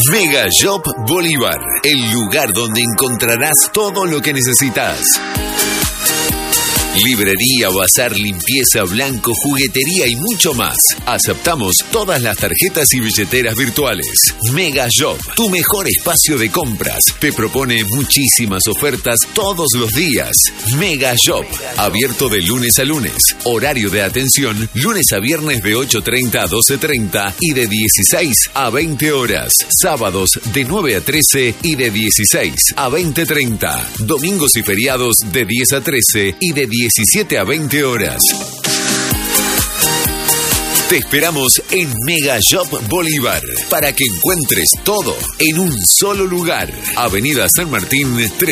Mega Shop Bolívar, el lugar donde encontrarás todo lo que necesitas. Librería, bazar, limpieza, blanco, juguetería y mucho más. Aceptamos todas las tarjetas y billeteras virtuales. Mega Shop, tu mejor espacio de compras. Te propone muchísimas ofertas todos los días. Mega Shop, abierto de lunes a lunes. Horario de atención, lunes a viernes de 8:30 a 12:30 y de 16 a 20 horas. Sábados de 9 a 13 y de 16 a 20:30. Domingos y feriados de 10 a 13 y de 17 a 20 horas. Te esperamos en Mega Shop Bolívar para que encuentres todo en un solo lugar. Avenida San Martín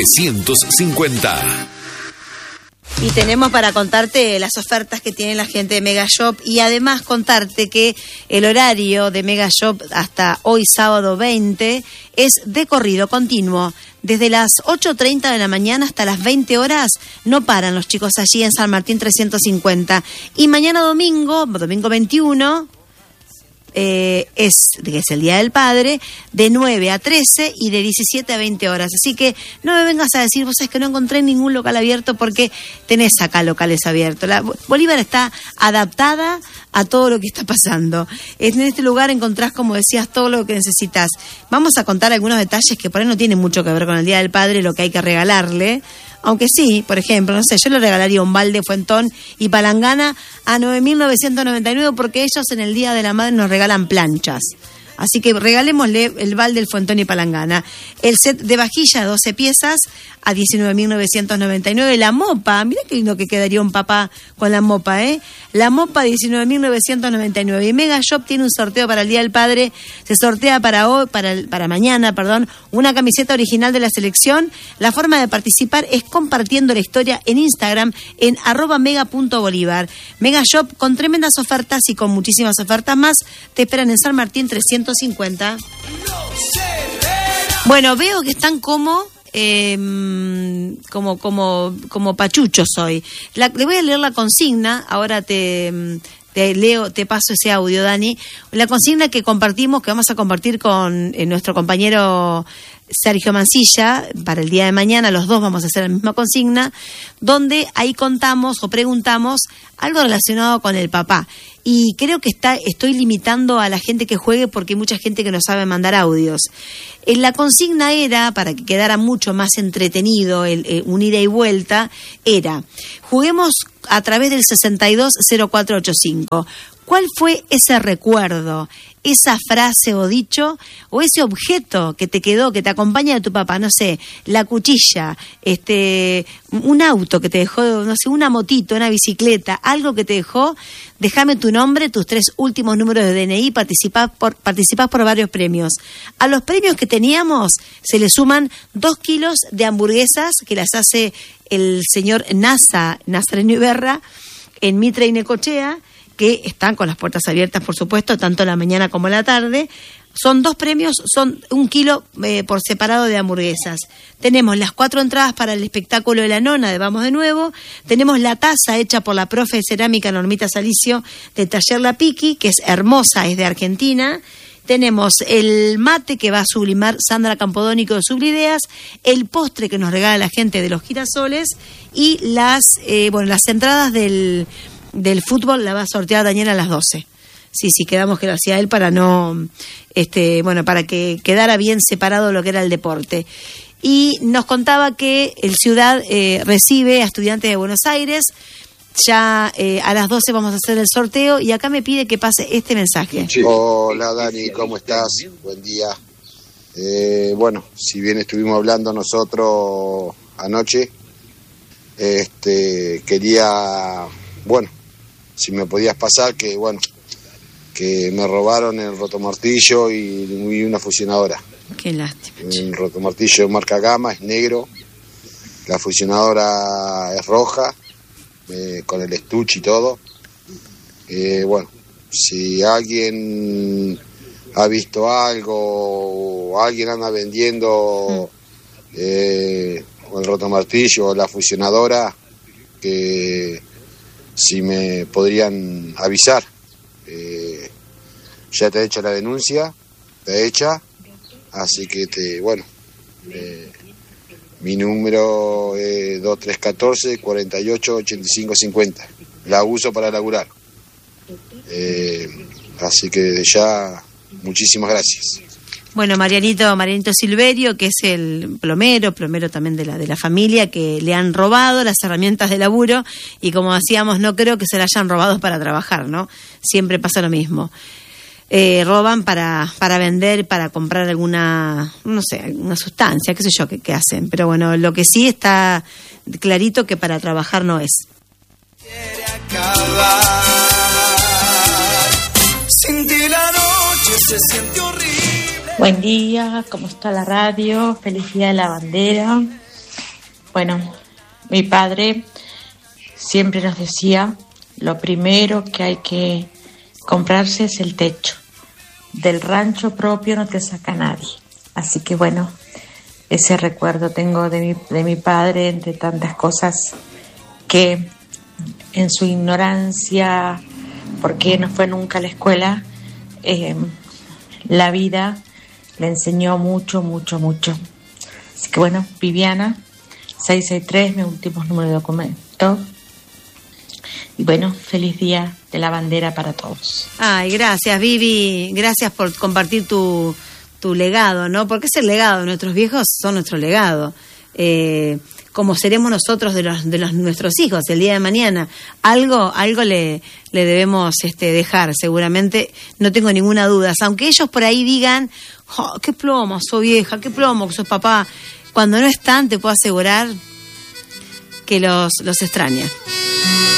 350. Y tenemos para contarte las ofertas que tiene la gente de Mega Shop y además contarte que el horario de Mega Shop hasta hoy sábado 20 es de corrido continuo. Desde las 8:30 de la mañana hasta las 20 horas no paran los chicos allí en San Martín 350. Y mañana domingo 21, que es el Día del Padre, de 9 a 13 y de 17 a 20 horas. Así que no me vengas a decir, vos sabés que no encontré ningún local abierto, porque tenés acá locales abiertos. La Bolívar está adaptada a todo lo que está pasando. En este lugar encontrás, como decías, todo lo que necesitas. Vamos a contar algunos detalles que por ahí no tienen mucho que ver con el Día del Padre, lo que hay que regalarle. Aunque sí, por ejemplo, no sé, yo le regalaría un balde Fuentón y palangana a 9.999 porque ellos en el Día de la Madre nos regalan planchas. Así que regalémosle el balde, el Fuentón y palangana. El set de vajilla, 12 piezas, a 19.999. La mopa, mira qué lindo que quedaría un papá con la mopa, ¿eh? La mopa, 19.999. Y Mega Shop tiene un sorteo para el Día del Padre. Se sortea para hoy, para mañana, una camiseta original de la selección. La forma de participar es compartiendo la historia en Instagram en @mega.bolívar. Mega Shop con tremendas ofertas y con muchísimas ofertas más. Te esperan en San Martín 350. Bueno, veo que están como pachuchos hoy. Le voy a leer la consigna, ahora te paso ese audio, Dani. La consigna que compartimos, que vamos a compartir con nuestro compañero Sergio Mancilla para el día de mañana. Los dos vamos a hacer la misma consigna, donde ahí contamos o preguntamos algo relacionado con el papá. Y creo que estoy limitando a la gente que juegue porque hay mucha gente que no sabe mandar audios. La consigna era, para que quedara mucho más entretenido, un ida y vuelta, era: juguemos a través del 620485. ¿Cuál fue ese recuerdo, esa frase o dicho, o ese objeto que te quedó, que te acompaña de tu papá? No sé, la cuchilla, un auto que te dejó, no sé, una motito, una bicicleta, algo que te dejó. Déjame tu nombre, tus 3 últimos números de DNI, participás por varios premios. A los premios que teníamos se le suman 2 kilos de hamburguesas que las hace el señor Nazareno Iberra en Mitre y Necochea, que están con las puertas abiertas, por supuesto, tanto en la mañana como en la tarde. Son 2 premios, son 1 kilo por separado de hamburguesas. Tenemos las 4 entradas para el espectáculo de la nona de Vamos de Nuevo. Tenemos la taza hecha por la profe de cerámica Normita Salicio de Taller La Piqui, que es hermosa, es de Argentina. Tenemos el mate que va a sublimar Sandra Campodónico de Sublideas, el postre que nos regala la gente de los girasoles y las entradas del fútbol la va a sortear Daniela a las 12. Sí, quedamos que lo hacía él para para que quedara bien separado lo que era el deporte. Y nos contaba que el Ciudad recibe a estudiantes de Buenos Aires. Ya a las 12 vamos a hacer el sorteo y acá me pide que pase este mensaje. Hola Dani, ¿cómo estás? Buen día. Si bien estuvimos hablando nosotros anoche, quería, si me podías pasar, que me robaron el rotomartillo y una fusionadora. Qué lástima. El rotomartillo marca Gama, es negro, la fusionadora es roja, con el estuche y todo. Si alguien ha visto algo o alguien anda vendiendo el rotomartillo o la fusionadora, que si me podrían avisar. Ya te he hecho la denuncia, está hecha, así que mi número es 2314-488550, la uso para laburar, así que desde ya muchísimas gracias. Bueno, Marianito Silverio, que es el plomero también de la familia, que le han robado las herramientas de laburo, y como decíamos, no creo que se las hayan robado para trabajar, ¿no? Siempre pasa lo mismo. Roban para vender, para comprar alguna, no sé, alguna sustancia, qué sé yo, qué hacen. Pero bueno, lo que sí está clarito que para trabajar no es. Quiere acabar. Sin ti la noche se siente horrible. Buen día, ¿cómo está la radio? Feliz día de la bandera. Bueno, mi padre siempre nos decía, lo primero que hay que comprarse es el techo. Del rancho propio no te saca nadie. Así que bueno, ese recuerdo tengo de mi padre, entre tantas cosas que en su ignorancia, porque no fue nunca a la escuela, la vida le enseñó mucho. Así que bueno, Viviana, 663, mi último número de documento. Y bueno, feliz día de la bandera para todos. Ay, gracias, Vivi. Gracias por compartir tu legado, ¿no? Porque es el legado. Nuestros viejos son nuestro legado. Como seremos nosotros de nuestros hijos el día de mañana. Algo le debemos dejar, seguramente. No tengo ninguna duda. Aunque ellos por ahí digan, oh, qué plomo, sos vieja, qué plomo, sos papá. Cuando no están, te puedo asegurar que los extrañan.